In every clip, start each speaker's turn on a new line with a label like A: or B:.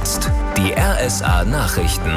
A: jetzt die RSA Nachrichten.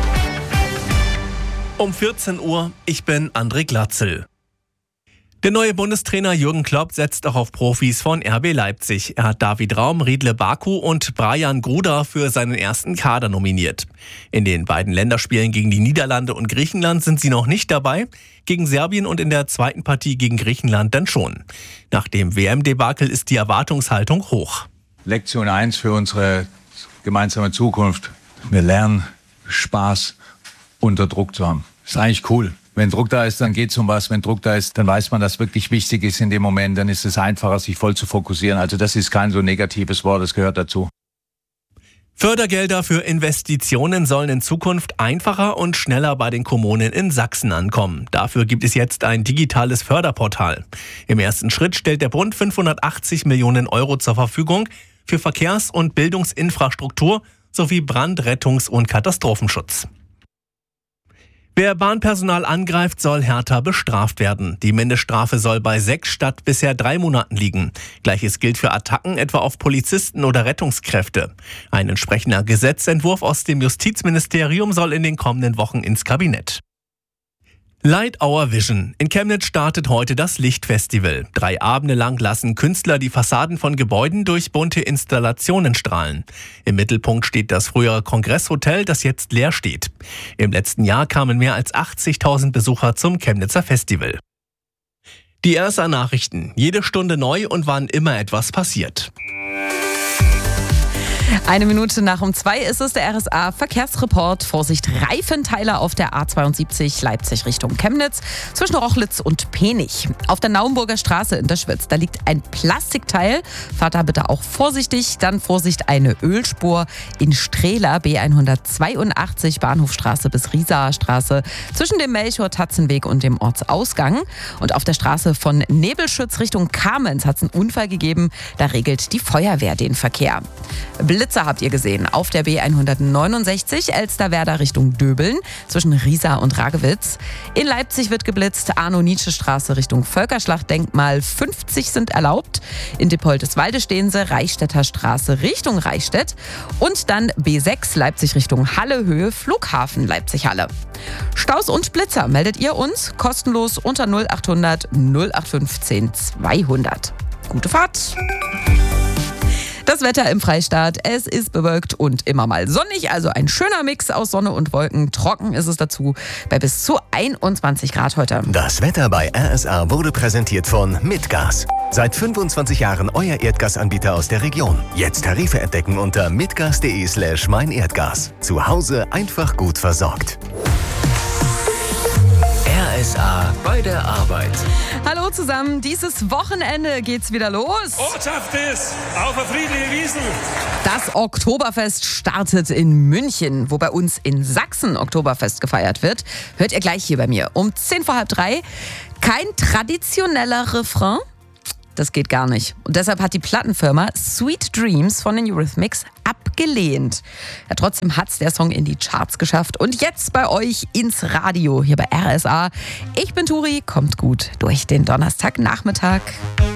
B: Um 14 Uhr, ich bin André Glatzel. Der neue Bundestrainer Jürgen Klopp setzt auch auf Profis von RB Leipzig. Er hat David Raum, Riedle Baku und Brian Gruda für seinen ersten Kader nominiert. In den beiden Länderspielen gegen die Niederlande und Griechenland sind sie noch nicht dabei, gegen Serbien und in der zweiten Partie gegen Griechenland dann schon. Nach dem WM-Debakel ist die Erwartungshaltung hoch.
C: Lektion 1 für unsere gemeinsame Zukunft. Wir lernen, Spaß unter Druck zu haben. Ist eigentlich cool. Wenn Druck da ist, dann geht's um was. Wenn Druck da ist, dann weiß man, dass wirklich wichtig ist in dem Moment. Dann ist es einfacher, sich voll zu fokussieren. Also das ist kein so negatives Wort, das gehört dazu.
B: Fördergelder für Investitionen sollen in Zukunft einfacher und schneller bei den Kommunen in Sachsen ankommen. Dafür gibt es jetzt ein digitales Förderportal. Im ersten Schritt stellt der Bund 580 Millionen Euro zur Verfügung für Verkehrs- und Bildungsinfrastruktur sowie Brand-, Rettungs- und Katastrophenschutz. Wer Bahnpersonal angreift, soll härter bestraft werden. Die Mindeststrafe soll bei 6 statt bisher 3 Monaten liegen. Gleiches gilt für Attacken etwa auf Polizisten oder Rettungskräfte. Ein entsprechender Gesetzentwurf aus dem Justizministerium soll in den kommenden Wochen ins Kabinett. Light Our Vision. In Chemnitz startet heute das Lichtfestival. 3 Abende lang lassen Künstler die Fassaden von Gebäuden durch bunte Installationen strahlen. Im Mittelpunkt steht das frühere Kongresshotel, das jetzt leer steht. Im letzten Jahr kamen mehr als 80.000 Besucher zum Chemnitzer Festival. Die RSA Nachrichten. Jede Stunde neu und wann immer etwas passiert.
D: 1 Minute nach um 2 ist es der RSA Verkehrsreport. Vorsicht, Reifenteiler auf der A72 Leipzig Richtung Chemnitz zwischen Rochlitz und Penich. Auf der Naumburger Straße in der Schwitz, da liegt ein Plastikteil. Fahrt da bitte auch vorsichtig. Dann Vorsicht, eine Ölspur in Strehla, B182 Bahnhofstraße bis Riesaer Straße zwischen dem Melchior-Tatzenweg und dem Ortsausgang. Und auf der Straße von Nebelschütz Richtung Kamenz hat es einen Unfall gegeben. Da regelt die Feuerwehr den Verkehr. Blitzer habt ihr gesehen auf der B169 Elsterwerda Richtung Döbeln zwischen Riesa und Ragewitz. In Leipzig wird geblitzt, Arno-Nietzsche-Straße Richtung Völkerschlachtdenkmal 50 sind erlaubt. In Dippoldeswalde stehen sie, Reichstätter Straße Richtung Reichstätt. Und dann B6 Leipzig Richtung Halle-Höhe, Flughafen Leipzig-Halle. Staus und Blitzer meldet ihr uns kostenlos unter 0800 0815 200. Gute Fahrt! Das Wetter im Freistaat, es ist bewölkt und immer mal sonnig, also ein schöner Mix aus Sonne und Wolken. Trocken ist es dazu bei bis zu 21 Grad heute.
A: Das Wetter bei RSA wurde präsentiert von Mitgas. Seit 25 Jahren euer Erdgasanbieter aus der Region. Jetzt Tarife entdecken unter mitgas.de/meinerdgas. Zu Hause einfach gut versorgt. RSA bei der Arbeit.
D: Hallo zusammen, dieses Wochenende geht's wieder los.
E: Ortschaft ist auf der friedliche Wiesn.
D: Das Oktoberfest startet in München, wo bei uns in Sachsen Oktoberfest gefeiert wird. Hört ihr gleich hier bei mir um 2:10. Kein traditioneller Refrain. Das geht gar nicht. Und deshalb hat die Plattenfirma Sweet Dreams von den Eurythmics abgelehnt. Ja, trotzdem hat's der Song in die Charts geschafft. Und jetzt bei euch ins Radio, hier bei RSA. Ich bin Turi, kommt gut durch den Donnerstagnachmittag.